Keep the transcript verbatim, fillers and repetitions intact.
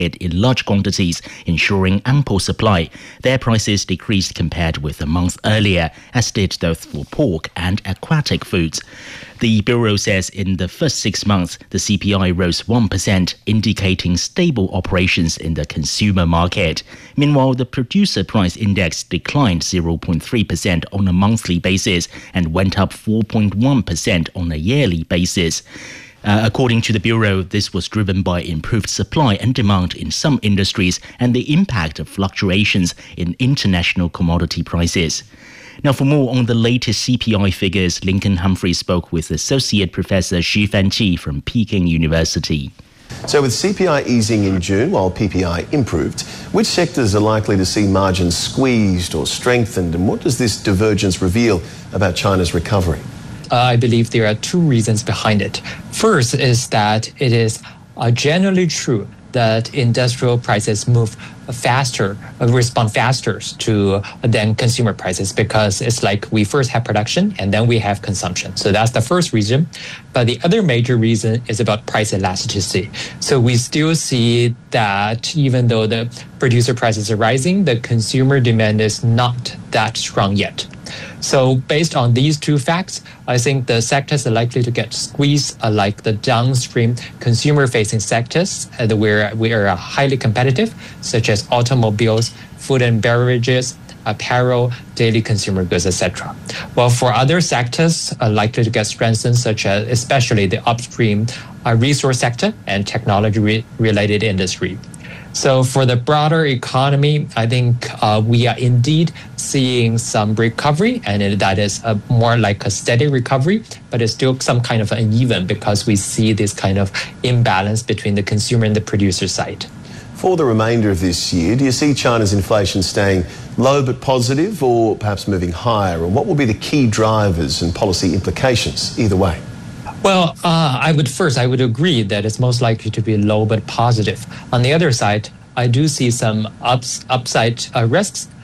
in large quantities, ensuring ample supply. Their prices decreased compared with a month earlier, as did those for pork and aquatic foods. The Bureau says in the first six months, the C P I rose one percent, indicating stable operations in the consumer market. Meanwhile, the producer price index declined zero point three percent on a monthly basis and went up four point one percent on a yearly basis. Uh, according to the Bureau, this was driven by improved supply and demand in some industries and the impact of fluctuations in international commodity prices. Now, for more on the latest C P I figures, Lincoln Humphrey spoke with Associate Professor Xu Fanqi from Peking University. So with C P I easing in June while P P I improved, which sectors are likely to see margins squeezed or strengthened, and what does this divergence reveal about China's recovery? Uh, I believe there are two reasons behind it. First is that it is uh, generally true that industrial prices move faster, uh, respond faster to uh, than consumer prices, because it's like we first have production and then we have consumption. So that's the first reason. But the other major reason is about price elasticity. So we still see that even though the producer prices are rising, the consumer demand is not that strong yet. So based on these two facts, I think the sectors are likely to get squeezed, uh, like the downstream consumer-facing sectors, uh, where we are highly competitive, such as automobiles, food and beverages, apparel, daily consumer goods, et cetera. While for other sectors are likely to get strengthened, such as especially the upstream uh, resource sector and technology-related industry. So for the broader economy, I think uh, we are indeed seeing some recovery, and it, that is a, more like a steady recovery, but it's still some kind of uneven because we see this kind of imbalance between the consumer and the producer side. For the remainder of this year, do you see China's inflation staying low but positive, or perhaps moving higher? And what will be the key drivers and policy implications either way? Well, uh, I would first, I would agree that it's most likely to be low but positive. On the other side, I do see some ups, upside uh, risks